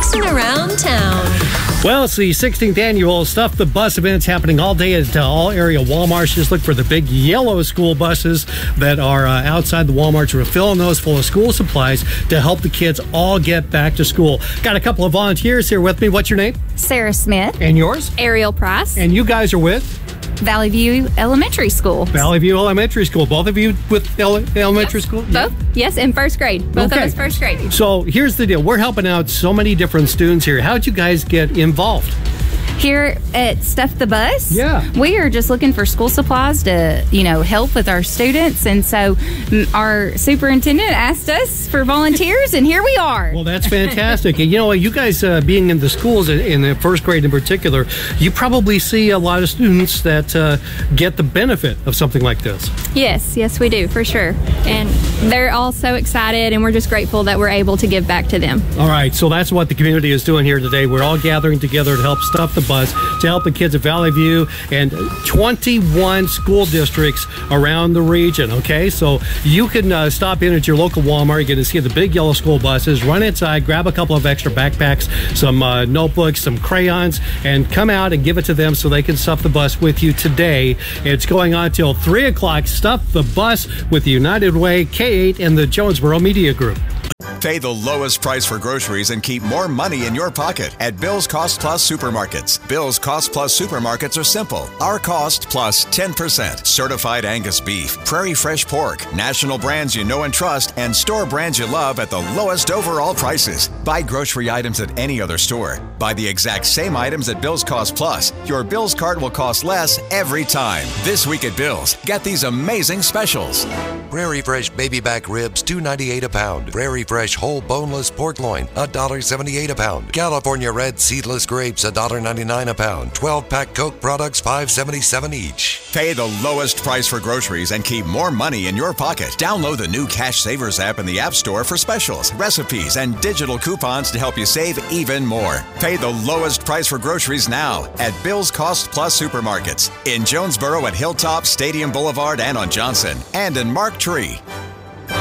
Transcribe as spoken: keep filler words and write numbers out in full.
bussing around town. Well, it's the sixteenth annual Stuff the Bus event. It's happening all day at uh, all area Walmarts. Just look for the big yellow school buses that are uh, outside the Walmarts. We're filling those full of school supplies to help the kids all get back to school. Got a couple of volunteers here with me. What's your name? Sarah Smith. And yours? Ariel Price. And you guys are with? Valley View Elementary School. Valley View Elementary School. Both of you with ele- elementary yes, school? Both. Yeah. Yes, in first grade. Both okay. of us first grade. So here's the deal. We're helping out so many different students here. How'd you guys get involved? Here at Stuff the Bus, yeah, we are just looking for school supplies to, you know, help with our students. And so our superintendent asked us for volunteers, and here we are. Well, that's fantastic. And you know, you guys uh, being in the schools, in the first grade in particular, you probably see a lot of students that uh, get the benefit of something like this. Yes, yes, we do, for sure. And they're all so excited, and we're just grateful that we're able to give back to them. All right, so that's what the community is doing here today. We're all gathering together to help Stuff the Bus, to help the kids at Valley View and twenty-one school districts around the region, okay? So you can uh, stop in at your local Walmart. You're going to see the big yellow school buses. Run inside, grab a couple of extra backpacks, some uh, notebooks, some crayons, and come out and give it to them so they can stuff the bus with you today. It's going on till three o'clock. Stuff the Bus with the United Way, K eight, and the Jonesboro Media Group. Pay the lowest price for groceries and keep more money in your pocket at Bill's Cost Plus Supermarkets. Bill's Cost Plus Supermarkets are simple. Our cost plus ten percent. Certified Angus beef, Prairie Fresh pork, national brands you know and trust, and store brands you love at the lowest overall prices. Buy grocery items at any other store. Buy the exact same items at Bill's Cost Plus. Your Bill's cart will cost less every time. This week at Bill's, get these amazing specials. Prairie Fresh baby back ribs, two dollars and ninety-eight cents a pound. Prairie Fresh whole boneless pork loin, one dollar and seventy-eight cents a pound. California red seedless grapes, one dollar and ninety-nine cents a pound. twelve pack Coke products, five dollars and seventy-seven cents each. Pay the lowest price for groceries and keep more money in your pocket. Download the new Cash Savers app in the App Store for specials, recipes, and digital coupons to help you save even more. Pay the lowest price for groceries now at Bill's Cost Plus Supermarkets in Jonesboro at Hilltop, Stadium Boulevard, and on Johnson, and in Mark Tree.